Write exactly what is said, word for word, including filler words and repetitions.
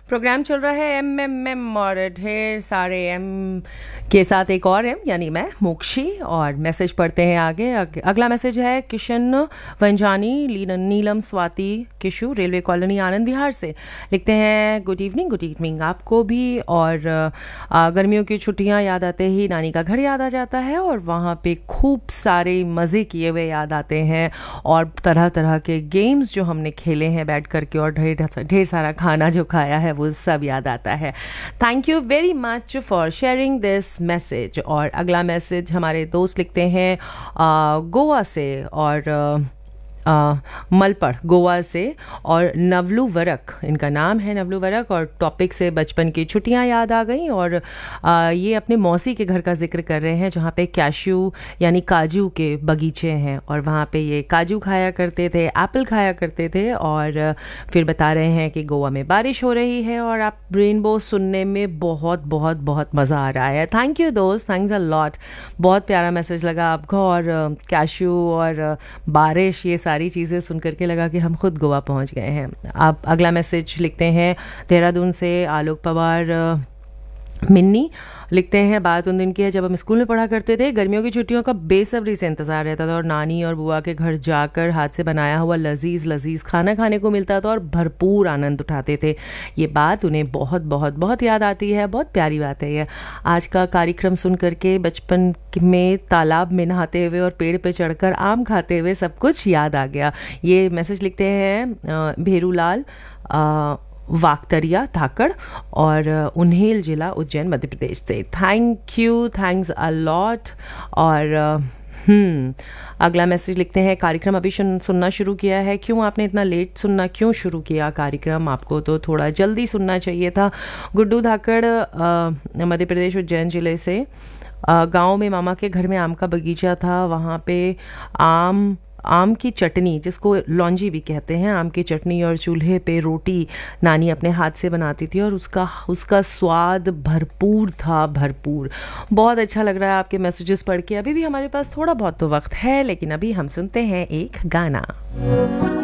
Programme चल रहा है एम एम एम और ढेर सारे एम के साथ एक और एम यानी मैं मोक्षी। और मैसेज पढ़ते हैं आगे। अग, अगला मैसेज है किशन वंजानी लीलन नीलम स्वाति किशु रेलवे कॉलोनी आनंद विहार से। लिखते हैं गुड इवनिंग गुड इवनिंग आपको भी। और आ, गर्मियों की छुट्टियां याद आते ही नानी का घर याद आ जाता है और वहाँ पे खूब सारे मज़े किए हुए याद आते हैं और तरह तरह के गेम्स जो हमने खेले हैं बैठ करके और ढेर ढेर सारा खाना जो खाया है वो सब याद आता है। Thank you very much for sharing this message. और अगला मैसेज हमारे दोस्त लिखते हैं आ, गोवा से और आ, आ, मलपड़ गोवा से और नवलू वरक इनका नाम है नवलू वरक। और टॉपिक से बचपन की छुट्टियां याद आ गई और आ, ये अपने मौसी के घर का जिक्र कर रहे हैं जहाँ पे कैश्यू यानी काजू के बगीचे हैं और वहाँ पे ये काजू खाया करते थे, एप्पल खाया करते थे। और फिर बता रहे हैं कि गोवा में बारिश हो रही है और आप रेनबो सुनने में बहुत बहुत बहुत मज़ा आ रहा है। थैंक यू दोस्त, थैंक्स अ लॉट। बहुत प्यारा मैसेज लगा आपको। और कैश्यू और बारिश ये सारी चीज़ें सुन करके लगा कि हम खुद गोवा पहुंच गए हैं। आप अगला मैसेज लिखते हैं देहरादून से आलोक पवार मिन्नी। लिखते हैं बात उन दिन की है जब हम स्कूल में पढ़ा करते थे। गर्मियों की छुट्टियों का बेसब्री से इंतजार रहता था और नानी और बुआ के घर जाकर हाथ से बनाया हुआ लजीज लजीज खाना खाने को मिलता था और भरपूर आनंद उठाते थे। ये बात उन्हें बहुत बहुत बहुत याद आती है। बहुत प्यारी बात है ये। आज का कार्यक्रम सुन करके बचपन में तालाब में नहाते हुए और पेड़ पे चढ़कर आम खाते हुए सब कुछ याद आ गया। ये मैसेज लिखते हैं भेरूलाल वाकतरिया धाकड़ और उन्हेल जिला उज्जैन मध्य प्रदेश से। Thank you, thanks a lot. और हम्म अगला मैसेज लिखते हैं कार्यक्रम अभी सुनना शुरू किया है। क्यों आपने इतना लेट सुनना क्यों शुरू किया कार्यक्रम? आपको तो थोड़ा जल्दी सुनना चाहिए था। गुड्डू धाकड़ मध्य प्रदेश उज्जैन जिले से। गांव में मामा के घर में आम का बगीचा था। वहाँ पे आम आम की चटनी जिसको लौंजी भी कहते हैं, आम की चटनी और चूल्हे पे रोटी नानी अपने हाथ से बनाती थी और उसका उसका स्वाद भरपूर था, भरपूर। बहुत अच्छा लग रहा है आपके मैसेजेस पढ़ के। अभी भी हमारे पास थोड़ा बहुत तो वक्त है लेकिन अभी हम सुनते हैं एक गाना।